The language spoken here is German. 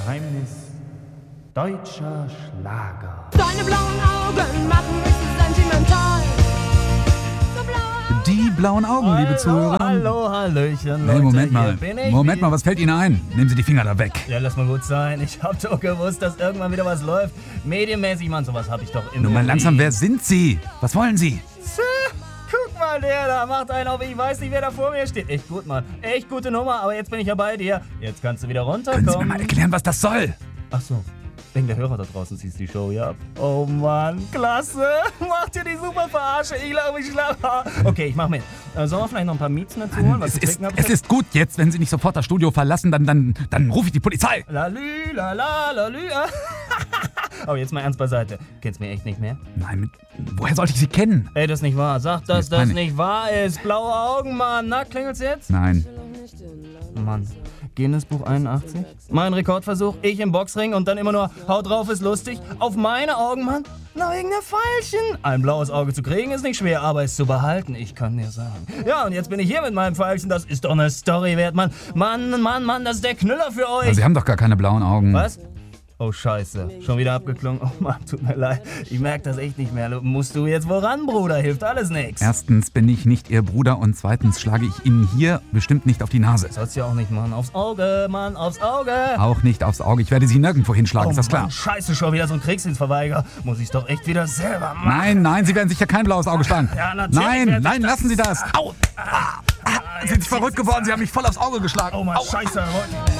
Geheimnis deutscher Schlager. Deine blauen Augen machen mich so sentimental. So blaue Die blauen Augen, liebe Zuhörer. Hallo, Hallöchen, Hey, Leute, Moment mal. hier bin ich Moment wieder. mal, was fällt Ihnen ein? Nehmen Sie die Finger da weg. Ja, lass mal gut sein. Ich hab doch gewusst, dass irgendwann wieder was läuft. Medienmäßig, Mann, sowas hab ich doch immer. Nun mal langsam, wer sind Sie? Was wollen Sie? Guck mal, der da macht einen auf, ich weiß nicht, wer da vor mir steht. Echt gut, Mann. Echt gute Nummer, aber jetzt bin ich ja bei dir. Jetzt kannst du wieder runterkommen. Können Sie mir mal erklären, was das soll? Ach so. Wegen der Hörer da draußen ziehst die Show ja ab. Oh Mann, klasse. Macht ihr die super Verarsche. Ich glaube, ich schlafe. Okay, ich mach mit. Sollen wir vielleicht noch ein paar Mieten dazu holen? Was Es ist gut jetzt, wenn Sie nicht sofort das Studio verlassen, dann rufe ich die Polizei. Lalü, lala, lalü. Aber jetzt mal ernst beiseite. Kennst du mich echt nicht mehr? Nein, woher sollte ich Sie kennen? Ey, das ist nicht wahr. Sag, dass ist das peinlich. nicht wahr ist. Blaue Augen, Mann. Na, klingelt's jetzt? Nein. Mann. Guinness Buch 81? Mein Rekordversuch, ich im Boxring und dann immer nur Haut drauf ist lustig. Auf meine Augen, Mann? Na, wegen der Pfeilchen. Ein blaues Auge zu kriegen ist nicht schwer, aber es zu behalten, ich kann dir sagen. Ja, und jetzt bin ich hier mit meinem Pfeilchen. Das ist doch eine Story wert, Mann. Mann, das ist der Knüller für euch. Sie haben doch gar keine blauen Augen. Was? Oh, scheiße. Schon wieder abgeklungen? Oh Mann, tut mir leid. Ich merke das echt nicht mehr. Musst du jetzt woran, Bruder? Hilft alles nix. Erstens bin ich nicht Ihr Bruder und zweitens schlage ich Ihnen hier bestimmt nicht auf die Nase. Sollst du ja auch nicht machen. Aufs Auge, Mann, aufs Auge. Auch nicht aufs Auge. Ich werde Sie nirgendwo hinschlagen, ist das klar? Mann, scheiße, schon wieder so ein Kriegsdienstverweigerer. Muss ich's doch echt wieder selber machen. Nein, Sie werden sicher kein blaues Auge schlagen. Ja, natürlich werde ich das. Lassen Sie das. Au! Sind Sie verrückt geworden? Sie haben mich voll aufs Auge geschlagen. Oh Mann, Au. scheiße.